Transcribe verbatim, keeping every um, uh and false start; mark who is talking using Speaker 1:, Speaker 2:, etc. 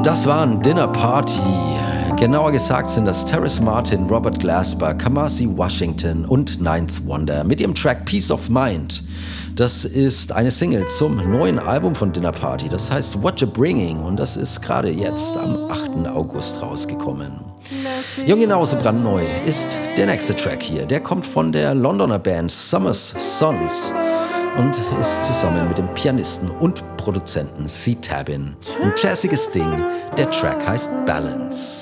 Speaker 1: Das waren Dinner Party. Genauer gesagt sind das Terrace Martin, Robert Glasper, Kamasi Washington und Ninth Wonder mit ihrem Track Peace of Mind. Das ist eine Single zum neuen Album von Dinner Party, das heißt What You're Bringing, und das ist gerade jetzt am achten August rausgekommen. Ja, genauso brandneu ist der nächste Track hier. Der kommt von der Londoner Band Summer's Sons und ist zusammen mit dem Pianisten und Produzenten C-Tabin. Ein jazziges Ding. Der Track heißt Balance.